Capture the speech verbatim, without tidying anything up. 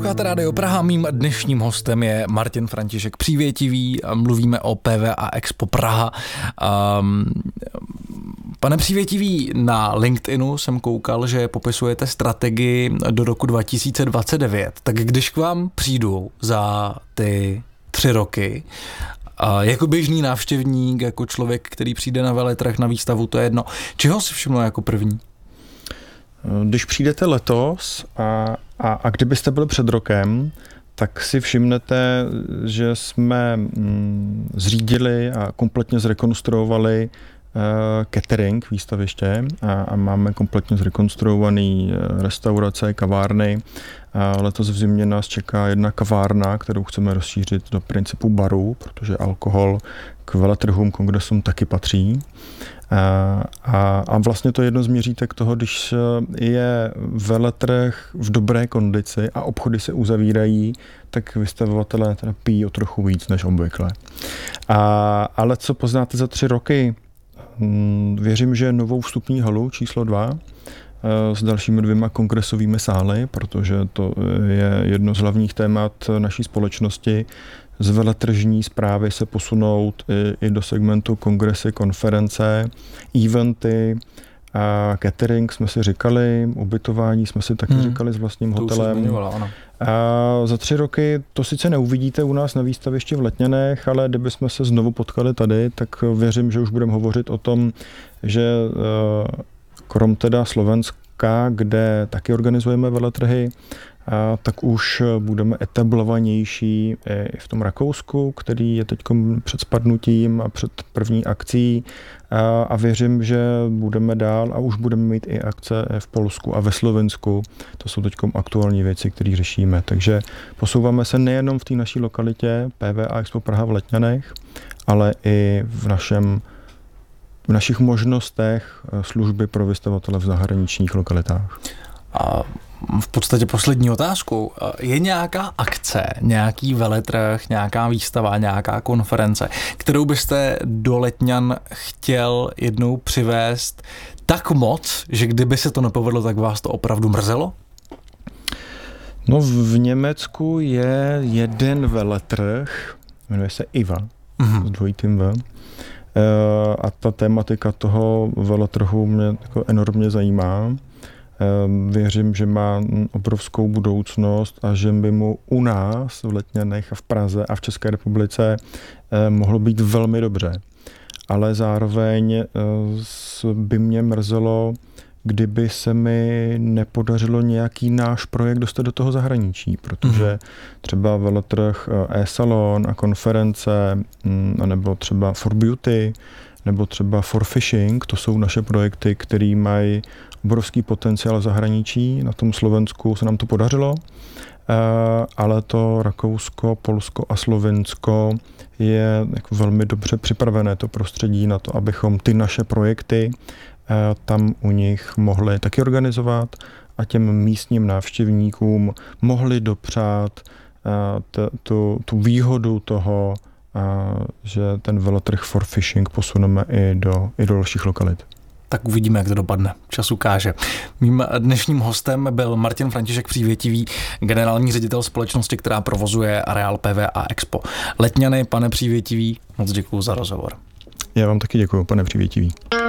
Posloucháte Rádio Praha, mým dnešním hostem je Martin František Přívětivý, mluvíme o P V A Expo Praha. Um, pane Přívětivý, na LinkedInu jsem koukal, že popisujete strategii do roku dva tisíce dvacet devět, tak když k vám přijdu za ty tři roky, a jako běžný návštěvník, jako člověk, který přijde na veletrh, na výstavu, to je jedno, čeho si všimlo jako první? Když přijdete letos a, a, a kdybyste byli před rokem, tak si všimnete, že jsme mm, zřídili a kompletně zrekonstruovali uh, catering výstaviště a, a máme kompletně zrekonstruovaný restaurace, kavárny. A letos v zimě nás čeká jedna kavárna, kterou chceme rozšířit do principu baru, protože alkohol k veletrhům, kongresům taky patří. A, a, a vlastně to je jedno z měřítek toho, když je veletrh v dobré kondici a obchody se uzavírají, tak vystavovatelé teda pijí o trochu víc než obvykle. A, ale co poznáte za tři roky? Věřím, že novou vstupní halu číslo dva s dalšími dvěma kongresovými sály, protože to je jedno z hlavních témat naší společnosti. Z veletržní správy se posunout i, i do segmentu kongresy, konference, eventy, a catering jsme si říkali, ubytování jsme si taky hmm. říkali s vlastním to hotelem. Zmiňovala, ano. A za tři roky to sice neuvidíte u nás na výstavišti v Letňanech, ale kdybychom se znovu potkali tady, tak věřím, že už budeme hovořit o tom, že krom teda Slovenska, kde taky organizujeme veletrhy, a tak už budeme etablovanější i v tom Rakousku, který je teď před spadnutím a před první akcí. A, a věřím, že budeme dál a už budeme mít i akce v Polsku a ve Slovensku. To jsou teď aktuální věci, které řešíme. Takže posouváme se nejenom v té naší lokalitě P V A Expo Praha v Letňanech, ale i v našem v našich možnostech služby pro vystavatele v zahraničních lokalitách. A v podstatě poslední otázku. Je nějaká akce, nějaký veletrh, nějaká výstava, nějaká konference, kterou byste do Letňan chtěl jednou přivést tak moc, že kdyby se to nepovedlo, tak vás to opravdu mrzelo? No v Německu je jeden veletrh, jmenuje se I V A, mm-hmm. s dvojitým V. A ta tematika toho veletrhu mě jako enormně zajímá. Věřím, že má obrovskou budoucnost a že by mu u nás v Letňanech a v Praze a v České republice mohlo být velmi dobře. Ale zároveň by mě mrzelo, kdyby se mi nepodařilo nějaký náš projekt dostat do toho zahraničí, protože třeba veletrh e-salon a konference, nebo třeba For Beauty, nebo třeba For Fishing, to jsou naše projekty, které mají obrovský potenciál v zahraničí. Na tom Slovensku se nám to podařilo, ale to Rakousko, Polsko a Slovinsko je jako velmi dobře připravené to prostředí na to, abychom ty naše projekty tam u nich mohli taky organizovat a těm místním návštěvníkům mohli dopřát t, tu, tu výhodu toho, že ten veletrh For Fishing posuneme i do, i do dalších lokalit. Tak uvidíme, jak to dopadne. Čas ukáže. Mým dnešním hostem byl Martin František Přívětivý, generální ředitel společnosti, která provozuje areál P V A Expo Letňany. Pane Přívětivý, moc děkuju za rozhovor. Já vám taky děkuju, pane Přívětivý.